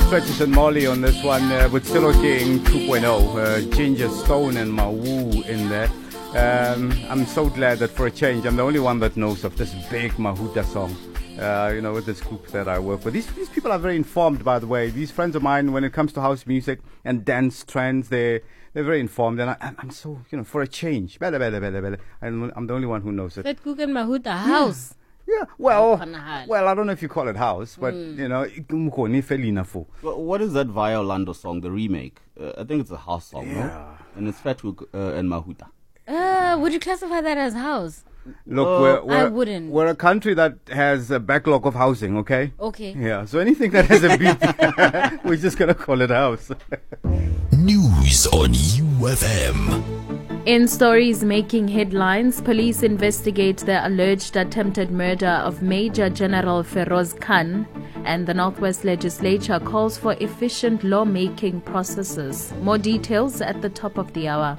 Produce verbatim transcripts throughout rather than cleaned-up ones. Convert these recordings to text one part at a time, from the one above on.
Stretches and Molly on this one uh, with Silo King two point oh, uh, Ginger Stone and Mawu in there. Um, I'm so glad that for a change, I'm the only one that knows of this big Mahuta song. Uh, you know, with this group that I work with. These these people are very informed, by the way. These friends of mine, when it comes to house music and dance trends, they they're very informed, and I, I'm so, you know, for a change. Bella, bella, bella, bella. I'm, I'm the only one who knows it. That Cook and Mahuta house. Yeah, well, well, I don't know if you call it house, but mm. you know, well, what is that Via Orlando song, the remake? Uh, I think it's a house song, yeah. No? And it's Fatwook uh, and Mahuta. Uh, would you classify that as house? Look, uh, we're, we're, I wouldn't. We're a country that has a backlog of housing, okay? Okay. Yeah, so anything that has a beat, we're just going to call it house. News on U F M. In stories making headlines, police investigate the alleged attempted murder of Major General Feroz Khan, and the Northwest Legislature calls for efficient lawmaking processes. More details at the top of the hour.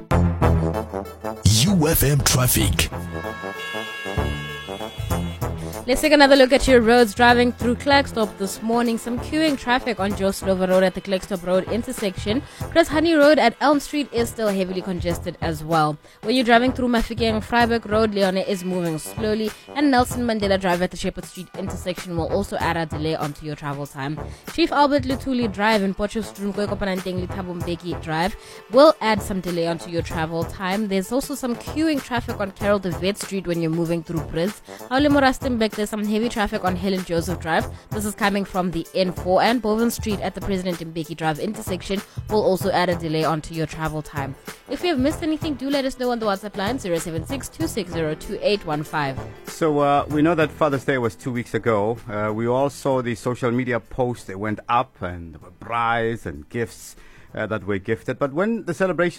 U F M traffic. Let's take another look at your roads. Driving through Klerksdorp this morning, some queuing traffic on Joe Slover Road at the Klerksdorp Road intersection. Plus Honey Road at Elm Street is still heavily congested as well. When you're driving through Mafikeng Freiburg Road, Leone is moving slowly, and Nelson Mandela Drive at the Shepherd Street intersection will also add a delay onto your travel time. Chief Albert Lutuli Drive in Potchefstroom Kopananteng Thabo Mbeki Drive will add some delay onto your travel time. There's also some queuing traffic on Carol de Wet Street when you're moving through Briz. There's some heavy traffic on Helen Joseph Drive. This is coming from the N four, and Bowen Street at the President Mbeki Drive intersection will also add a delay onto your travel time. If you have missed anything, do let us know on the WhatsApp line zero seven six two six zero two eight one five. So uh, we know that Father's Day was two weeks ago. Uh, we all saw the social media posts. They went up, and there were prizes and gifts uh, that were gifted. But when the celebration